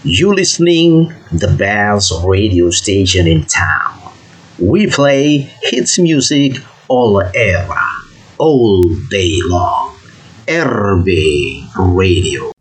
You listening the best radio station in town. We play hits music all era, all day long. RB Radio.